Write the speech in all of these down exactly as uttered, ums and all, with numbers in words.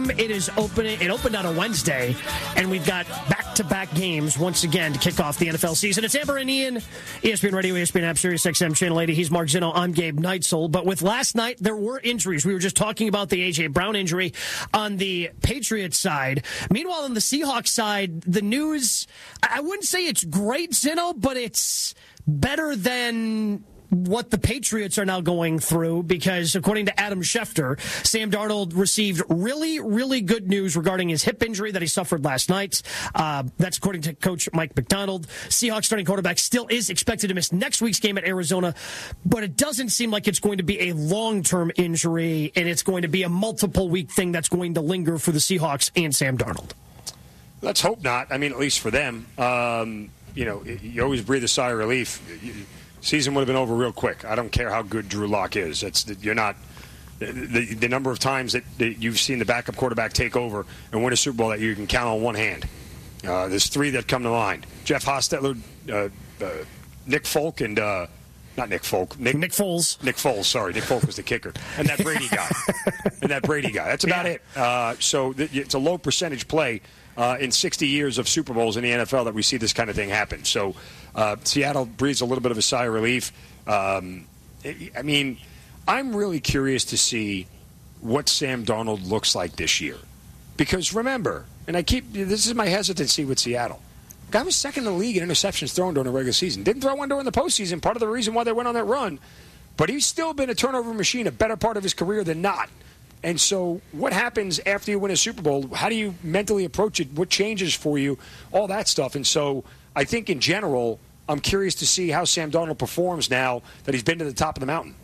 time it is opening. It opened on a Wednesday, and we've got back-to-back games once again to kick off the N F L season. It's Amber and Ian, E S P N Radio, E S P N App, Sirius X M Channel eighty. He's Mark Zinno. I'm Gabe Neitzel. But with last night, there were injuries. We were just talking about the A J. Brown injury on the Patriots side. Meanwhile, on the Seahawks side, the news, I wouldn't say it's great, Zinno, but it's better than what the Patriots are now going through, because according to Adam Schefter, Sam Darnold received really, really good news regarding his hip injury that he suffered last night. Uh, that's according to Coach Mike Macdonald. Seahawks starting quarterback still is expected to miss next week's game at Arizona, but it doesn't seem like it's going to be a long-term injury, and it's going to be a multiple-week thing that's going to linger for the Seahawks and Sam Darnold. Let's hope not. I mean, at least for them. Um, you know, you always breathe a sigh of relief. You, Season would have been over real quick. I don't care how good Drew Lock is. It's you're not the, the, the number of times that, that you've seen the backup quarterback take over and win a Super Bowl that you can count on one hand. Uh, there's three that come to mind: Jeff Hostetler, uh, uh, Nick Folk, and uh, not Nick Folk, Nick, Nick Foles. Nick Foles. Sorry, Nick Folk was the kicker, and that Brady guy, and that Brady guy. That's about yeah. it. Uh, so th- it's a low percentage play. Uh, in sixty years of Super Bowls in the N F L that we see this kind of thing happen. So uh, Seattle breathes a little bit of a sigh of relief. Um, I mean, I'm really curious to see what Sam Darnold looks like this year. Because remember, and I keep this is my hesitancy with Seattle. Guy was second in the league in interceptions thrown during the regular season. Didn't throw one during the postseason, part of the reason why they went on that run. But he's still been a turnover machine a better part of his career than not. And so what happens after you win a Super Bowl? How do you mentally approach it? What changes for you? All that stuff. And so I think in general, I'm curious to see how Sam Darnold performs now that he's been to the top of the mountain.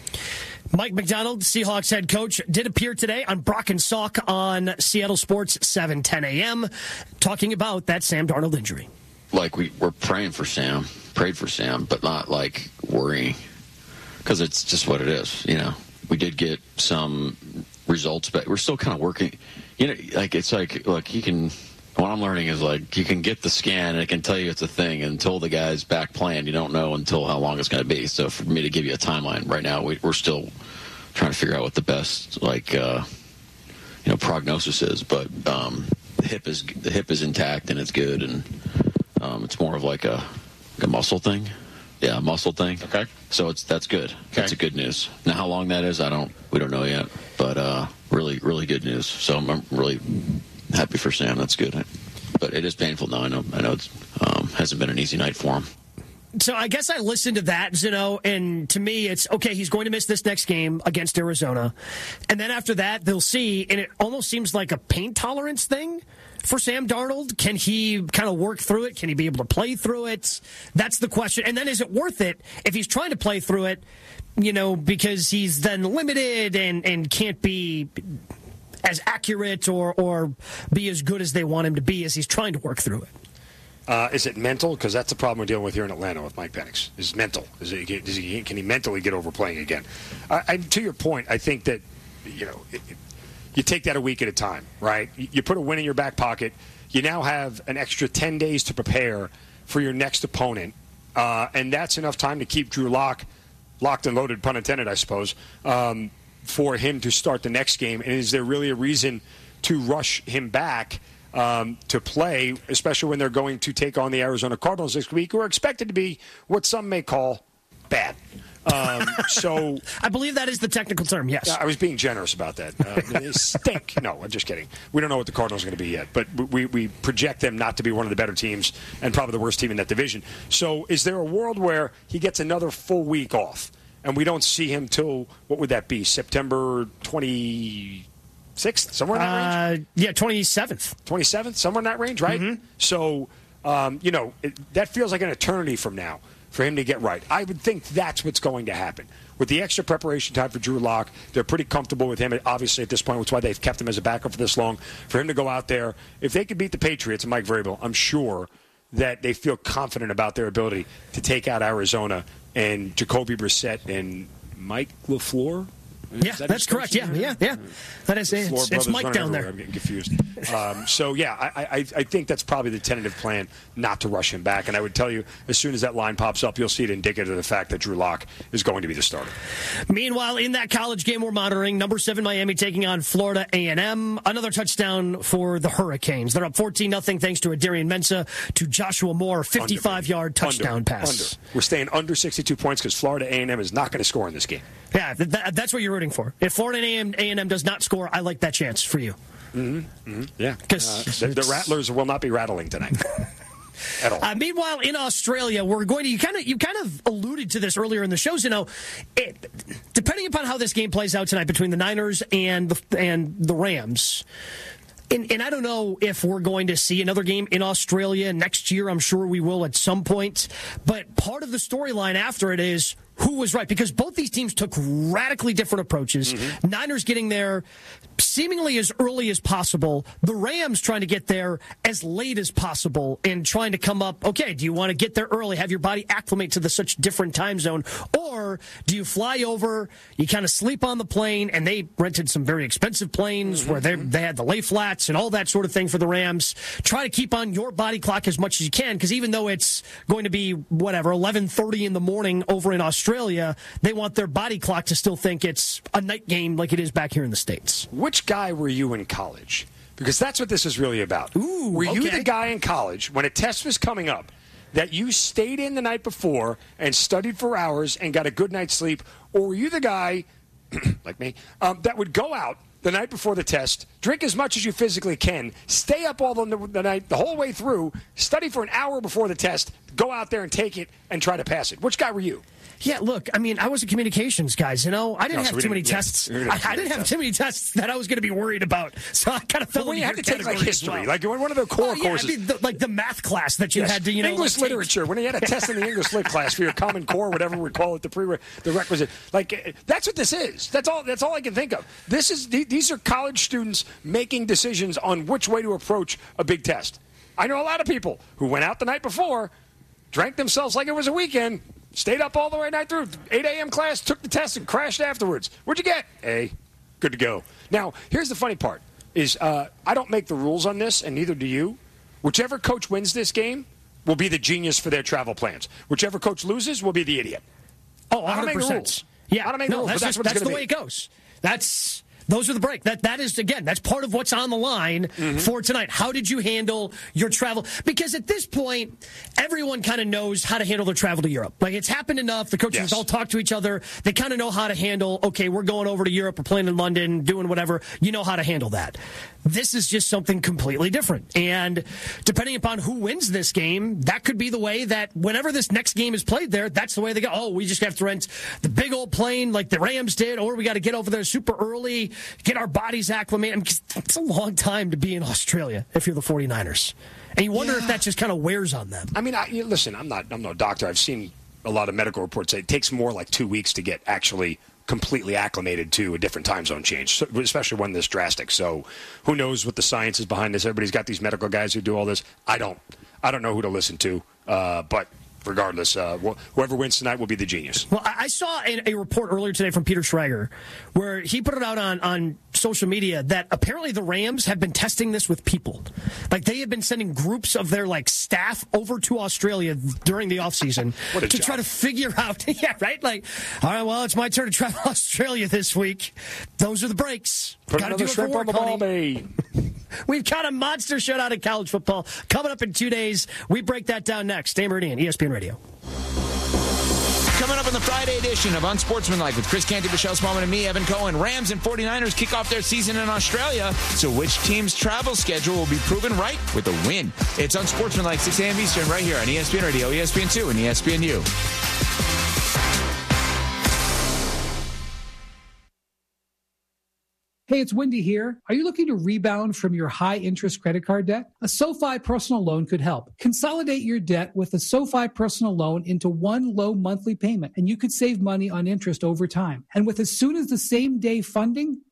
Mike Macdonald, Seahawks head coach, did appear today on Brock and Salk on Seattle Sports, seven ten a.m., talking about that Sam Darnold injury. Like, we, we're praying for Sam, prayed for Sam, but not, like, worrying, because it's just what it is, you know. We did get some results, but we're still kind of working. You know, like it's like, look, you can. What I'm learning is like you can get the scan and it can tell you it's a thing. Until the guy's back playing, you don't know until how long it's going to be. So for me to give you a timeline right now, we, we're still trying to figure out what the best like uh, you know prognosis is. But um, the hip is the hip is intact and it's good, and um, it's more of like a, like a muscle thing. Yeah, muscle thing. Okay. So it's that's good. Okay. That's a good news. Now, how long that is, I don't. We don't know yet. But uh, really, really good news. So I'm, I'm really happy for Sam. That's good. But it is painful now. I know. I know it um, hasn't been an easy night for him. So I guess I listened to that, Zinno, and to me it's, okay, he's going to miss this next game against Arizona. And then after that, they'll see, and it almost seems like a pain tolerance thing for Sam Darnold. Can he kind of work through it? Can he be able to play through it? That's the question. And then is it worth it if he's trying to play through it, you know, because he's then limited and, and can't be as accurate or, or be as good as they want him to be as he's trying to work through it? Uh, is it mental? Because that's the problem we're dealing with here in Atlanta with Mike Penix. Is mental? Is it, is he, can he mentally get over playing again? I, I, to your point, I think that you know it, it, you take that a week at a time, right? You, you put a win in your back pocket. You now have an extra ten days to prepare for your next opponent, uh, and that's enough time to keep Drew Lock locked and loaded, pun intended, I suppose, um, for him to start the next game. And is there really a reason to rush him back? Um, to play, especially when they're going to take on the Arizona Cardinals this week, who are expected to be what some may call bad. Um, so I believe that is the technical term, yes. I was being generous about that. Uh, they stink. No, I'm just kidding. We don't know what the Cardinals are going to be yet, but we, we project them not to be one of the better teams and probably the worst team in that division. So is there a world where he gets another full week off and we don't see him till, what would that be, September twenty-sixth? Somewhere in that range? Uh, yeah, twenty-seventh. twenty-seventh, somewhere in that range, right? Mm-hmm. So, um, you know, it, that feels like an eternity from now for him to get right. I would think that's what's going to happen. With the extra preparation time for Drew Lock, they're pretty comfortable with him, obviously, at this point, which is why they've kept him as a backup for this long. For him to go out there, if they could beat the Patriots and Mike Vrabel, I'm sure that they feel confident about their ability to take out Arizona and Jacoby Brissett and Mike LaFleur. Yeah, that that's correct. Yeah, yeah, yeah. That is it. It's, it's Mike down there. I'm getting confused. Um, so, yeah, I, I, I think that's probably the tentative plan, not to rush him back. And I would tell you, as soon as that line pops up, you'll see it indicative of the fact that Drew Lock is going to be the starter. Meanwhile, in that college game we're monitoring, number seven Miami taking on Florida A and M. Another touchdown for the Hurricanes. They're up fourteen nothing thanks to a Darian Mensah to Joshua Moore, fifty-five-yard touchdown under, pass. Under. We're staying under sixty-two points because Florida A and M is not going to score in this game. Yeah, th- th- that's what you're rooting for. If Florida A and M does not score, I like that chance for you. Mm-hmm. Mm-hmm. Yeah. Because uh, the, the Rattlers will not be rattling tonight. At all. Uh, meanwhile, in Australia, we're going to you kind of you kind of alluded to this earlier in the shows. You know, it, depending upon how this game plays out tonight between the Niners and the and the Rams. And, and I don't know if we're going to see another game in Australia next year. I'm sure we will at some point. But part of the storyline after it is who was right, because both these teams took radically different approaches. Mm-hmm. Niners getting there seemingly as early as possible. The Rams trying to get there as late as possible and trying to come up, okay, do you want to get there early, have your body acclimate to the such different time zone, or do you fly over, you kind of sleep on the plane, and they rented some very expensive planes mm-hmm. where they they had the lay flats and all that sort of thing for the Rams. Try to keep on your body clock as much as you can, because even though it's going to be, whatever, eleven thirty in the morning over in Australia, Australia, they want their body clock to still think it's a night game like it is back here in the States. Which guy were you in college? Because that's what this is really about. Ooh, were you okay. the guy in college, when a test was coming up, that you stayed in the night before and studied for hours and got a good night's sleep? Or were you the guy, like me, um, that would go out the night before the test, drink as much as you physically can, stay up all the, the night, the whole way through, study for an hour before the test, go out there and take it and try to pass it? Which guy were you? Yeah, look, I mean, I was a communications guy, you know. I didn't no, have so too many yeah, tests. I, I didn't have too many tests that I was going to be worried about. So I kind of felt when like you had to take like history, well. like one of the core oh, yeah, courses, I mean, the, like the math class that you yes. had to, you know, English like, literature. take. When you had a test in the English lit class for your Common Core, whatever we call it, the pre the requisite. Like that's what this is. That's all. That's all I can think of. This is these are college students making decisions on which way to approach a big test. I know a lot of people who went out the night before, drank themselves like it was a weekend. Stayed up all the way night through. eight a.m. class, took the test, and crashed afterwards. What'd you get? A. Good to go. Now, here's the funny part, is uh, I don't make the rules on this, and neither do you. Whichever coach wins this game will be the genius for their travel plans. Whichever coach loses will be the idiot. Oh, one hundred percent. I don't make rules. Yeah. I don't make no, rules, that's, but that's, just, what that's it's the be. way it goes. That's... Those are the break. That that is, again, that's part of what's on the line mm-hmm. for tonight. How did you handle your travel? Because at this point, everyone kind of knows how to handle their travel to Europe. Like, it's happened enough. The coaches yes. all talk to each other. They kind of know how to handle, okay, we're going over to Europe. We're playing in London, doing whatever. You know how to handle that. This is just something completely different. And depending upon who wins this game, that could be the way that whenever this next game is played there, that's the way they go. Oh, we just have to rent the big old plane like the Rams did, or we got to get over there super early, get our bodies acclimated. It's a long time to be in Australia if you're the 49ers. And you wonder yeah. if that just kind of wears on them. I mean, I, you, listen, I'm not I'm no doctor. I've seen a lot of medical reports say it takes more like two weeks to get actually completely acclimated to a different time zone change, especially one this drastic. So who knows what the science is behind this? Everybody's got these medical guys who do all this. I don't. I don't know who to listen to, uh, but regardless, uh, wh- whoever wins tonight will be the genius. Well, I saw a, a report earlier today from Peter Schrager where he put it out on, on social media that apparently the Rams have been testing this with people. Like, they have been sending groups of their, like, staff over to Australia during the offseason to job. try to figure out, yeah, right? Like, all right, well, it's my turn to travel to Australia this week. Those are the breaks. Put Gotta another do it shrimp for on work, the ball, honey. We've got a monster showdown in college football coming up in two days. We break that down next. Dan Meridian, E S P N Radio. Coming up on the Friday edition of Unsportsmanlike with Chris Canty, Michelle Smallman, and me, Evan Cohen. Rams and 49ers kick off their season in Australia. So which team's travel schedule will be proven right with a win? It's Unsportsmanlike, six a.m. Eastern, right here on E S P N Radio, E S P N two, and E S P N U. Hey, it's Wendy here. Are you looking to rebound from your high-interest credit card debt? A SoFi personal loan could help. Consolidate your debt with a SoFi personal loan into one low monthly payment, and you could save money on interest over time. And with as soon as the same day funding,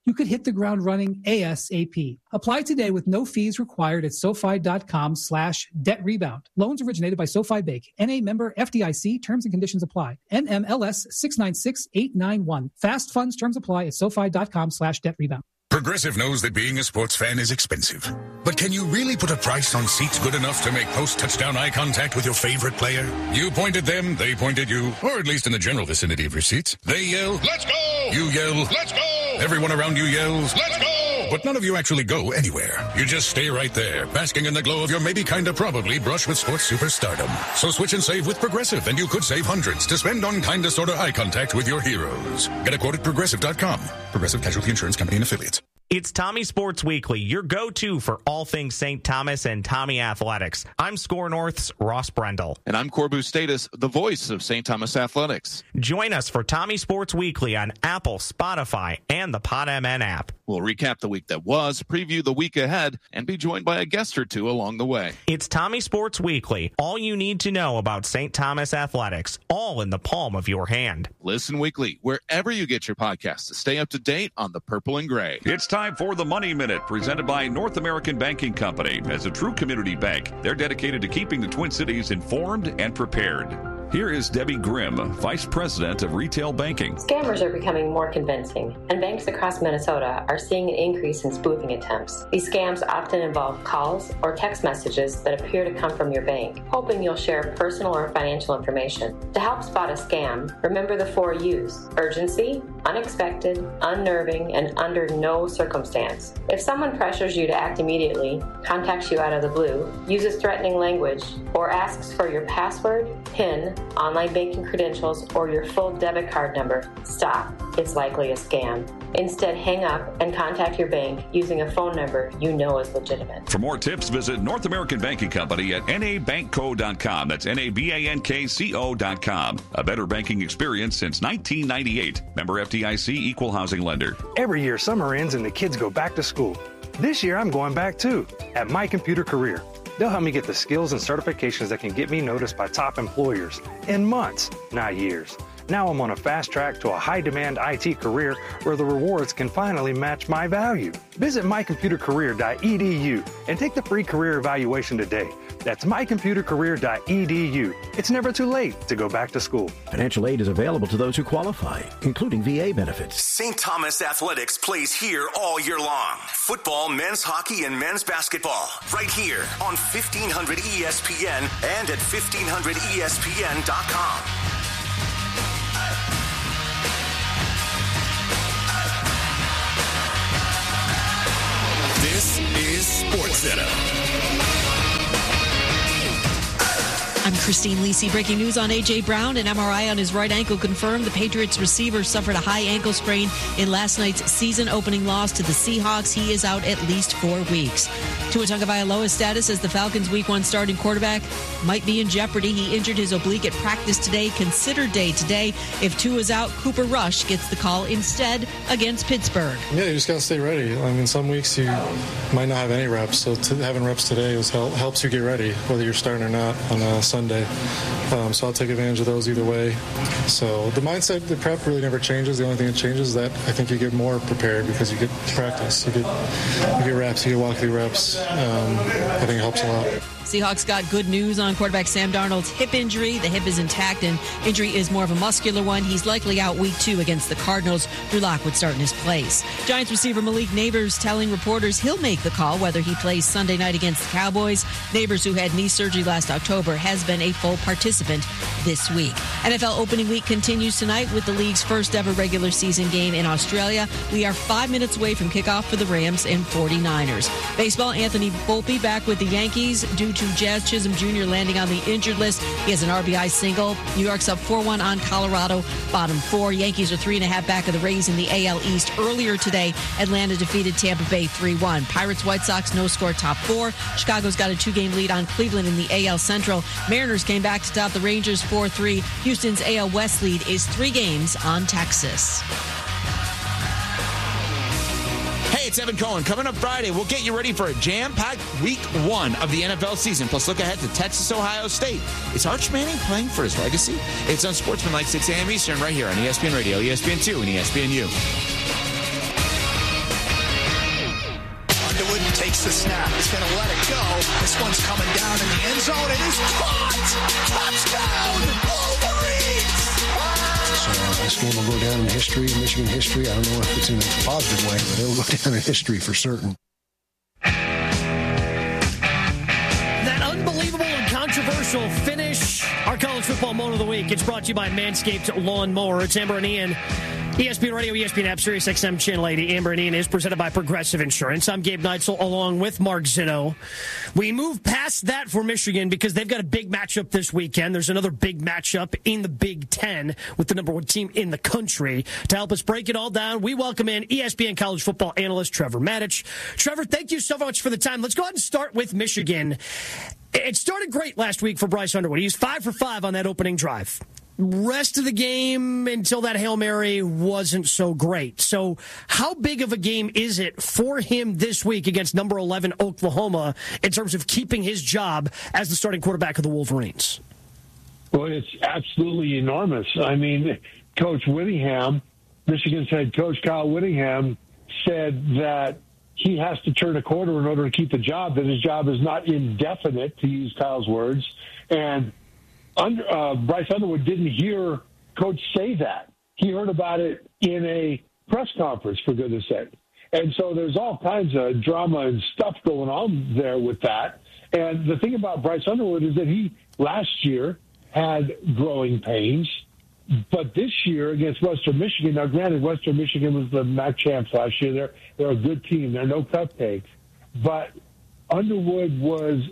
you could hit the ground running ASAP. Apply today with no fees required at SoFi.com slash debt rebound. Loans originated by SoFi Bank. N A member F D I C. Terms and conditions apply. N M L S six nine six eight nine one. Fast funds terms apply at SoFi.com slash debt rebound. Progressive knows that being a sports fan is expensive. But can you really put a price on seats good enough to make post-touchdown eye contact with your favorite player? You point at them, they point at you, or at least in the general vicinity of your seats. They yell, "Let's go!" You yell, "Let's go!" Everyone around you yells, "Let's go!" But none of you actually go anywhere. You just stay right there, basking in the glow of your maybe kinda probably brush with sports superstardom. So switch and save with Progressive, and you could save hundreds to spend on kinda sorta eye contact with your heroes. Get a quote at Progressive dot com. Progressive Casualty Insurance Company and Affiliates. It's Tommy Sports Weekly, your go-to for all things Saint Thomas and Tommy Athletics. I'm Score North's Ross Brendel. And I'm Corbu Status, the voice of Saint Thomas Athletics. Join us for Tommy Sports Weekly on Apple, Spotify, and the PodMN app. We'll recap the week that was, preview the week ahead, and be joined by a guest or two along the way. It's Tommy Sports Weekly, all you need to know about Saint Thomas Athletics, all in the palm of your hand. Listen weekly, wherever you get your podcasts, to stay up to date on the purple and gray. It's time for the Money Minute, presented by North American Banking Company. As a true community bank, they're dedicated to keeping the Twin Cities informed and prepared. Here is Debbie Grimm, Vice President of Retail Banking. Scammers are becoming more convincing, and banks across Minnesota are seeing an increase in spoofing attempts. These scams often involve calls or text messages that appear to come from your bank, hoping you'll share personal or financial information. To help spot a scam, remember the four U's: urgency, unexpected, unnerving, and under no circumstance. If someone pressures you to act immediately, contacts you out of the blue, uses threatening language, or asks for your password, PIN, online banking credentials, or your full debit card number, stop. It's likely a scam. Instead, hang up and contact your bank using a phone number you know is legitimate. For more tips, visit North American Banking Company at N A bank co dot com. That's N A B A N K C O dot com. A better banking experience since nineteen ninety-eight. Member F D I C, Equal Housing Lender. Every year, summer ends and the kids go back to school. This year, I'm going back too, at My Computer Career. They'll help me get the skills and certifications that can get me noticed by top employers in months, not years. Now I'm on a fast track to a high-demand I T career where the rewards can finally match my value. Visit my computer career dot e d u and take the free career evaluation today. That's my computer career dot e d u. It's never too late to go back to school. Financial aid is available to those who qualify, including V A benefits. Saint Thomas Athletics plays here all year long. Football, men's hockey, and men's basketball. Right here on fifteen hundred E S P N and at fifteen hundred E S P N dot com. This is SportsCenter. I'm Christine Lisi. Breaking news on A J. Brown. An M R I on his right ankle confirmed the Patriots receiver suffered a high ankle sprain in last night's season-opening loss to the Seahawks. He is out at least four weeks. Tua Tagovailoa's status as the Falcons' Week One starting quarterback might be in jeopardy. He injured his oblique at practice today. Considered day today. If Tua's out, Cooper Rush gets the call instead against Pittsburgh. Yeah, you just got to stay ready. I mean, some weeks you might not have any reps, so to, having reps today was help, helps you get ready, whether you're starting or not on a Sunday. Um, so I'll take advantage of those either way. So the mindset, the prep really never changes. The only thing that changes is that I think you get more prepared because you get practice, you get you get reps, you get walk through reps. Um, I think it helps a lot. Seahawks got good news on quarterback Sam Darnold's hip injury. The hip is intact, and injury is more of a muscular one. He's likely out week two against the Cardinals. Drew Lock would start in his place. Giants receiver Malik Neighbors telling reporters he'll make the call whether he plays Sunday night against the Cowboys. Neighbors, who had knee surgery last October, has been a full participant this week. N F L opening week continues tonight with the league's first ever regular season game in Australia. We are five minutes away from kickoff for the Rams and forty-niners. Baseball, Anthony Volpe back with the Yankees due to Jazz Chisholm Junior landing on the injured list. He has an R B I single. New York's up four one on Colorado, bottom four. Yankees are three and a half back of the Rays in the A L East. Earlier today, Atlanta defeated Tampa Bay three one. Pirates, White Sox, no score, top four. Chicago's got a two-game lead on Cleveland in the A L Central. Mariners came back to top the Rangers four three. Houston's A L West lead is three games on Texas. Hey, it's Evan Cohen. Coming up Friday, we'll get you ready for a jam-packed week one of the N F L season. Plus, look ahead to Texas, Ohio State. Is Arch Manning playing for his legacy? It's on Sportsmanlike, six a.m. Eastern, right here on E S P N Radio, E S P N two, and E S P N U. Underwood takes the snap. He's going to let it go. This one's coming down in the end zone. It is caught. Touchdown, Wolverines. So uh, this game will go down in history, Michigan history. I don't know if it's in a positive way, but it'll go down in history for certain. That unbelievable and controversial finish, our college football moment of the week. It's brought to you by Manscaped Lawnmower. It's Amber and Ian. E S P N Radio, E S P N App, Sirius X M Channel eighty. Amber and Ian is presented by Progressive Insurance. I'm Gabe Neitzel along with Mark Zinno. We move past that for Michigan because they've got a big matchup this weekend. There's another big matchup in the Big Ten with the number one team in the country. To help us break it all down, we welcome in E S P N college football analyst Trevor Matich. Trevor, thank you so much for the time. Let's go ahead and start with Michigan. It started great last week for Bryce Underwood. He was five for five on that opening drive. Rest of the game until that Hail Mary wasn't so great. So how big of a game is it for him this week against number eleven Oklahoma in terms of keeping his job as the starting quarterback of the Wolverines? Well, it's absolutely enormous. I mean, Coach Whittingham, Michigan's head coach Kyle Whittingham, said that he has to turn a quarter in order to keep the job, that his job is not indefinite, to use Kyle's words. And Under, uh, Bryce Underwood didn't hear Coach say that. He heard about it in a press conference, for goodness sake. And so there's all kinds of drama and stuff going on there with that. And the thing about Bryce Underwood is that he, last year, had growing pains. But this year against Western Michigan, now granted, Western Michigan was the M A C champs last year. They're, they're a good team. They're no cupcakes. But Underwood was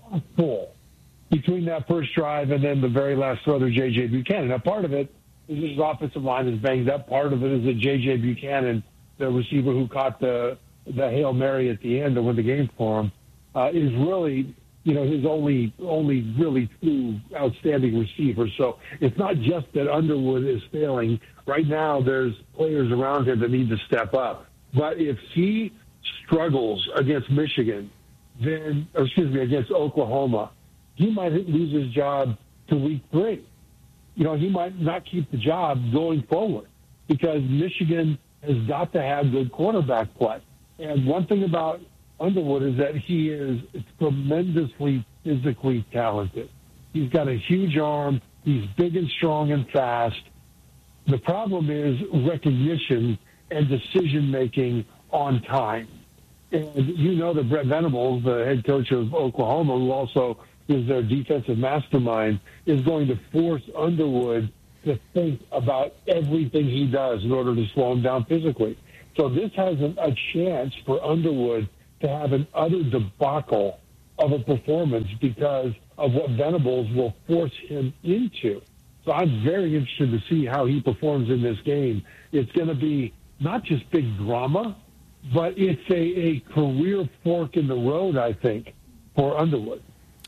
awful between that first drive and then the very last throw to J J. Buchanan. Now, part of it is his offensive line is banged up. Part of it is that J J. Buchanan, the receiver who caught the the Hail Mary at the end to win the game for him, uh, is really, you know, his only only really true outstanding receiver. So it's not just that Underwood is failing. Right now, there's players around him that need to step up. But if he struggles against Michigan, then, or excuse me, against Oklahoma, he might lose his job to week three. You know, he might not keep the job going forward because Michigan has got to have good quarterback play. And one thing about Underwood is that he is tremendously physically talented. He's got a huge arm. He's big and strong and fast. The problem is recognition and decision-making on time. And you know that Brett Venables, the head coach of Oklahoma, who also is their defensive mastermind, is going to force Underwood to think about everything he does in order to slow him down physically. So this has a, a chance for Underwood to have an utter debacle of a performance because of what Venables will force him into. So I'm very interested to see how he performs in this game. It's going to be not just big drama, but it's a, a career fork in the road, I think, for Underwood.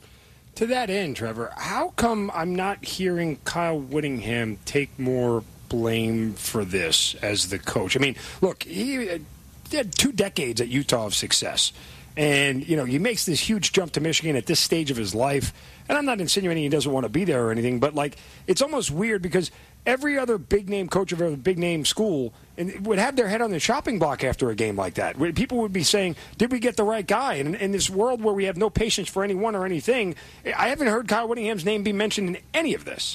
To that end, Trevor, how come I'm not hearing Kyle Whittingham take more blame for this as the coach? I mean, look, he had two decades at Utah of success. And, you know, he makes this huge jump to Michigan at this stage of his life. And I'm not insinuating he doesn't want to be there or anything, but, like, it's almost weird because every other big-name coach of a big-name school would have their head on the chopping block after a game like that. People would be saying, did we get the right guy? And in this world where we have no patience for anyone or anything, I haven't heard Kyle Whittingham's name be mentioned in any of this.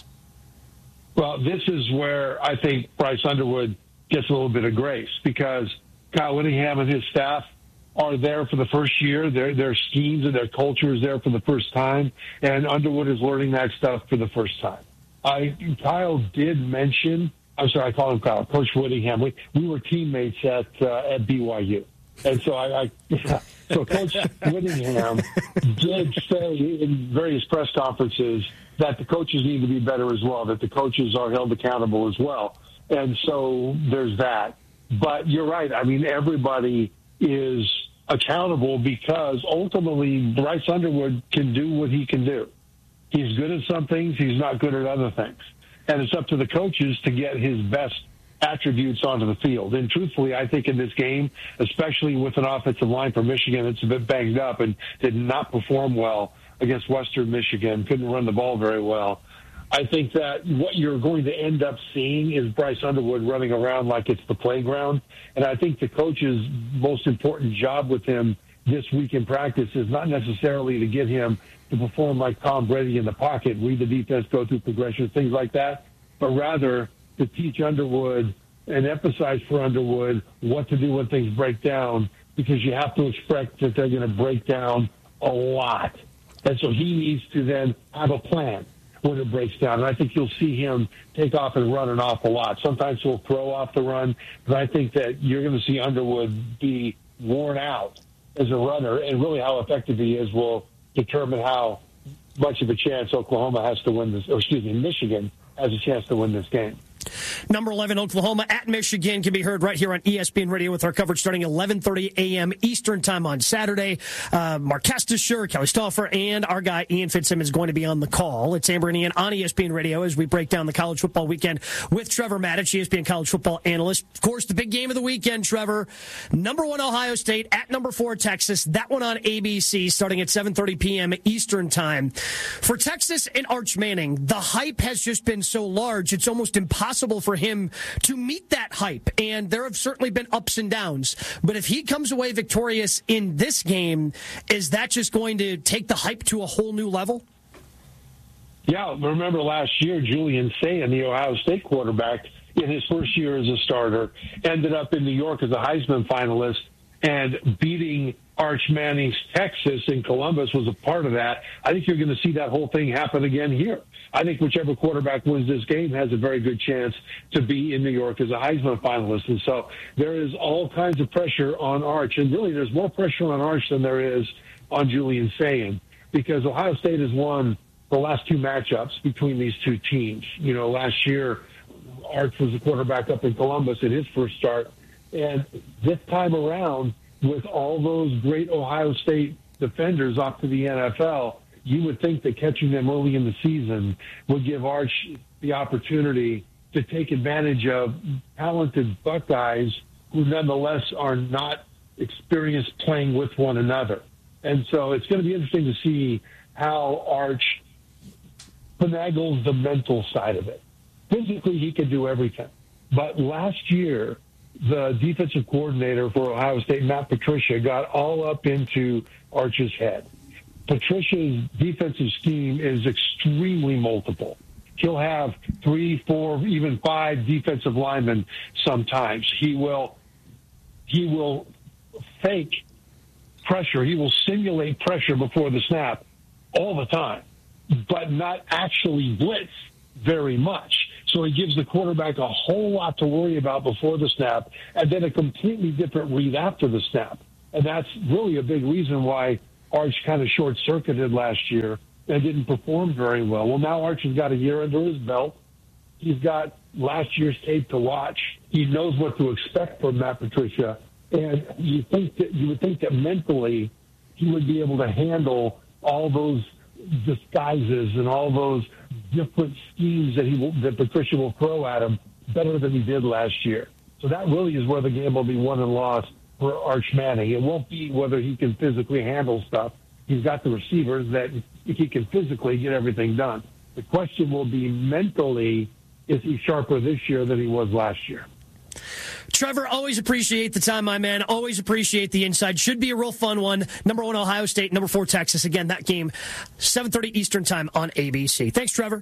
Well, this is where I think Bryce Underwood gets a little bit of grace because Kyle Whittingham and his staff are there for the first year. Their their schemes and their culture is there for the first time, and Underwood is learning that stuff for the first time. I Kyle did mention, I'm sorry, I call him Kyle, Coach Whittingham. We, we were teammates at uh, at B Y U, and so I, I so Coach Whittingham did say in various press conferences that the coaches need to be better as well, that the coaches are held accountable as well, and so there's that. But you're right. I mean, everybody is accountable because ultimately Bryce Underwood can do what he can do. He's good at some things. He's not good at other things. And it's up to the coaches to get his best attributes onto the field. And truthfully, I think in this game, especially with an offensive line for Michigan that's a bit banged up and did not perform well against Western Michigan, couldn't run the ball very well, I think that what you're going to end up seeing is Bryce Underwood running around like it's the playground. And I think the coach's most important job with him this week in practice is not necessarily to get him to perform like Tom Brady in the pocket, read the defense, go through progressions, things like that, but rather to teach Underwood and emphasize for Underwood what to do when things break down, because you have to expect that they're going to break down a lot. And so he needs to then have a plan when it breaks down. And I think you'll see him take off and run an awful lot. Sometimes he'll throw off the run, but I think that you're going to see Underwood be worn out as a runner, and really how effective he is will determine how much of a chance Oklahoma has to win this, or excuse me, Michigan has a chance to win this game. Number eleven, Oklahoma at Michigan can be heard right here on E S P N Radio with our coverage starting at eleven thirty a.m. Eastern Time on Saturday. Uh, Mark Castasher, Kelly Stauffer, and our guy Ian Fitzsimmons going to be on the call. It's Amber and Ian on E S P N Radio as we break down the college football weekend with Trevor Maddich, E S P N college football analyst. Of course, the big game of the weekend, Trevor. Number one, Ohio State at number four, Texas. That one on A B C starting at seven thirty p.m. Eastern Time. For Texas and Arch Manning, the hype has just been so large, it's almost impossible for him to meet that hype. And there have certainly been ups and downs. But if he comes away victorious in this game, is that just going to take the hype to a whole new level? Yeah, remember last year, Julian Sayin, the Ohio State quarterback, in his first year as a starter, ended up in New York as a Heisman finalist, and beating Arch Manning's Texas in Columbus was a part of that. I think you're going to see that whole thing happen again here. I think whichever quarterback wins this game has a very good chance to be in New York as a Heisman finalist. And so there is all kinds of pressure on Arch. And really, there's more pressure on Arch than there is on Julian Sayin, because Ohio State has won the last two matchups between these two teams. You know, last year, Arch was the quarterback up in Columbus in his first start. And this time around, with all those great Ohio State defenders off to the N F L, you would think that catching them early in the season would give Arch the opportunity to take advantage of talented Buckeyes who nonetheless are not experienced playing with one another. And so it's going to be interesting to see how Arch finagles the mental side of it. Physically, he can do everything. But last year, the defensive coordinator for Ohio State, Matt Patricia, got all up into Arch's head. Patricia's defensive scheme is extremely multiple. He'll have three, four, even five defensive linemen sometimes. He will, he will fake pressure. He will simulate pressure before the snap all the time, but not actually blitz very much. So he gives the quarterback a whole lot to worry about before the snap, and then a completely different read after the snap. And that's really a big reason why Arch kind of short-circuited last year and didn't perform very well. Well, now Arch has got a year under his belt. He's got last year's tape to watch. He knows what to expect from Matt Patricia. And you think that you would think that mentally he would be able to handle all those disguises and all those different schemes that he will, that Patricia will throw at him better than he did last year. So that really is where the game will be won and lost for Arch Manning. It won't be whether he can physically handle stuff. He's got the receivers that he can physically get everything done. The question will be mentally, is he sharper this year than he was last year? Trevor, always appreciate the time, my man. Always appreciate the insight. Should be a real fun one. Number one, Ohio State. Number four, Texas. Again, that game, seven thirty Eastern Time on A B C. Thanks, Trevor.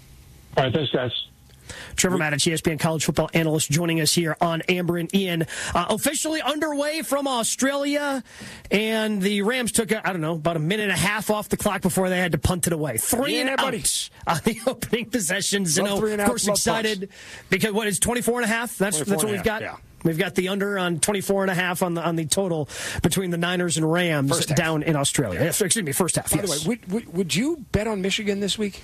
All right, thanks, guys. Trevor Maddich, E S P N college football analyst, joining us here on Amber and Ian. Uh, officially underway from Australia, and the Rams took, a, I don't know, about a minute and a half off the clock before they had to punt it away. Three yeah, and buddy. out on the opening possessions. Love You know, three and of out, course, love excited punts. because what is twenty-four and a half? That's that's what we've got. Yeah. We've got the under on twenty-four and a half on the on the total between the Niners and Rams down in Australia. Excuse me, first half. By yes. the way, would, would, would you bet on Michigan this week?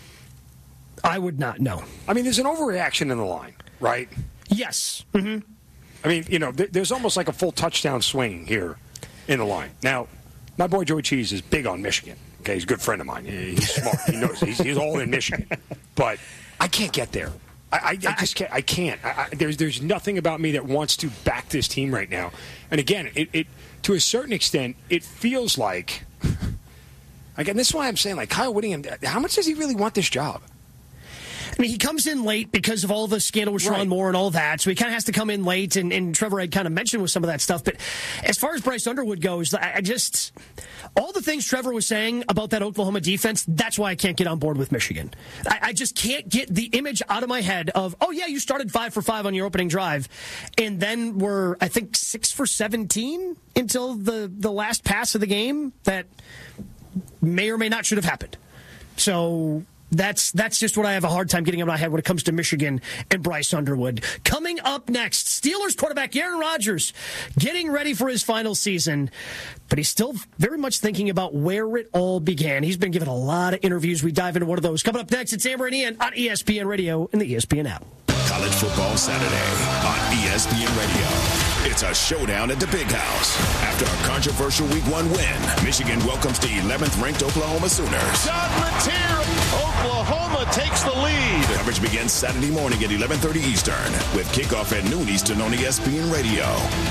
I would not, no. I mean, there's an overreaction in the line, right? Yes. Mm-hmm. I mean, you know, th- there's almost like a full touchdown swing here in the line. Now, my boy Joey Cheese is big on Michigan. Okay, he's a good friend of mine. He's smart. He knows. He's, he's all in Michigan. But I can't get there. I, I, I just can't. I can't. I, I, there's there's nothing about me that wants to back this team right now. And again, it, it to a certain extent, it feels like. Again, this is why I'm saying, like, Kyle Whittingham. How much does he really want this job? I mean, he comes in late because of all the scandal with Sean right. Moore and all that, so he kind of has to come in late, and, and Trevor had kind of mentioned with some of that stuff. But as far as Bryce Underwood goes, I, I just, all the things Trevor was saying about that Oklahoma defense, that's why I can't get on board with Michigan. I, I just can't get the image out of my head of, oh, yeah, you started five for five on your opening drive, and then were, I think, six for seventeen until the, the last pass of the game that may or may not should have happened. So that's that's just what I have a hard time getting in my head when it comes to Michigan and Bryce Underwood. Coming up next, Steelers quarterback Aaron Rodgers getting ready for his final season, but he's still very much thinking about where it all began. He's been given a lot of interviews. We dive into one of those. Coming up next, it's Amber and Ian on E S P N Radio and the E S P N app. College Football Saturday on E S P N Radio. It's a showdown at the Big House. After a controversial Week One win, Michigan welcomes the eleventh-ranked Oklahoma Sooners. John Mateer, Oklahoma takes the lead. Coverage begins Saturday morning at eleven thirty Eastern, with kickoff at noon Eastern on E S P N Radio.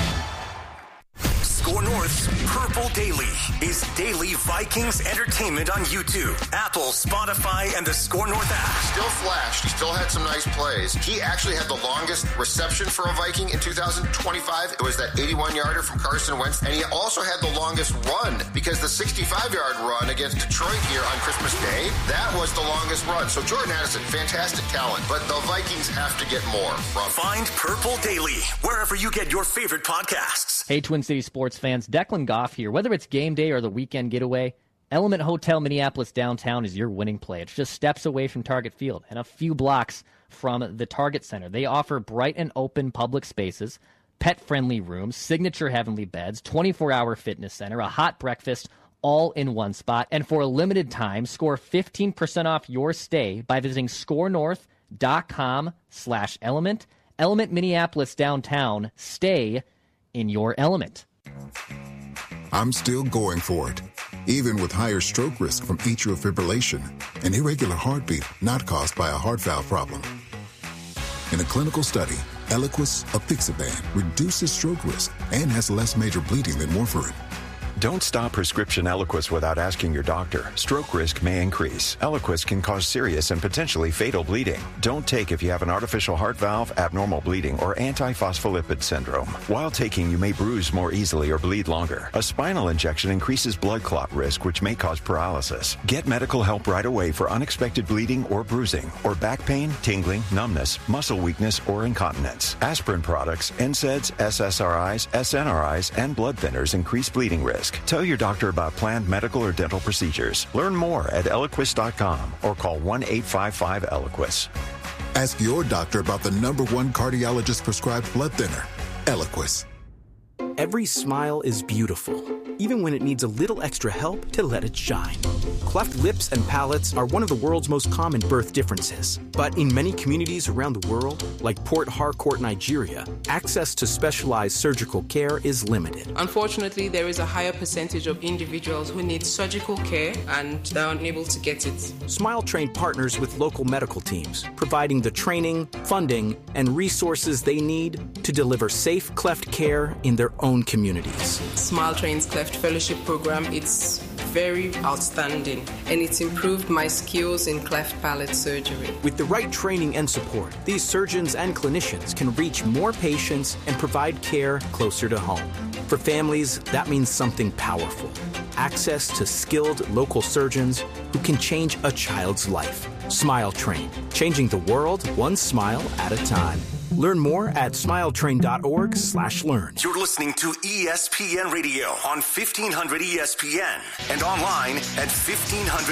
Score North's Purple Daily is daily Vikings entertainment on YouTube, Apple, Spotify, and the Score North app. Still flashed. He still had some nice plays. He actually had the longest reception for a Viking in two thousand twenty-five. It was that eighty-one-yarder from Carson Wentz. And he also had the longest run because the sixty-five-yard run against Detroit here on Christmas Day, that was the longest run. So Jordan Addison, fantastic talent. But the Vikings have to get more from. Find Purple Daily wherever you get your favorite podcasts. Hey, Twin City sports fans, Declan Goff here. Whether it's game day or the weekend getaway, Element Hotel Minneapolis downtown is your winning play. It's just steps away from Target Field and a few blocks from the Target Center. They offer bright and open public spaces, pet-friendly rooms, signature heavenly beds, twenty-four hour fitness center, a hot breakfast, all in one spot. And for a limited time, score fifteen percent off your stay by visiting scorenorth.com slash element. Element Minneapolis downtown. Stay in your element. I'm still going for it, even with higher stroke risk from atrial fibrillation, an irregular heartbeat not caused by a heart valve problem. In a clinical study, Eliquis apixaban reduces stroke risk and has less major bleeding than warfarin. Don't stop prescription Eliquis without asking your doctor. Stroke risk may increase. Eliquis can cause serious and potentially fatal bleeding. Don't take if you have an artificial heart valve, abnormal bleeding, or antiphospholipid syndrome. While taking, you may bruise more easily or bleed longer. A spinal injection increases blood clot risk, which may cause paralysis. Get medical help right away for unexpected bleeding or bruising, or back pain, tingling, numbness, muscle weakness, or incontinence. Aspirin products, N SAIDs, S S R Is, S N R Is, and blood thinners increase bleeding risk. Tell your doctor about planned medical or dental procedures. Learn more at Eliquis dot com or call one eight five five Eliquis. Ask your doctor about the number one cardiologist prescribed blood thinner, Eliquis. Every smile is beautiful, even when it needs a little extra help to let it shine. Cleft lips and palates are one of the world's most common birth differences. But in many communities around the world, like Port Harcourt, Nigeria, access to specialized surgical care is limited. Unfortunately, there is a higher percentage of individuals who need surgical care and they're unable to get it. Smile Train partners with local medical teams, providing the training, funding, and resources they need to deliver safe cleft care in their own communities. Smile Train's Cleft Fellowship Program, it's very outstanding, and it's improved my skills in cleft palate surgery. With the right training and support, these surgeons and clinicians can reach more patients and provide care closer to home. For families, that means something powerful. Access to skilled local surgeons who can change a child's life. Smile Train, changing the world one smile at a time. Learn more at smiletrain.org slash learn. You're listening to E S P N Radio on fifteen hundred E S P N and online at fifteen hundred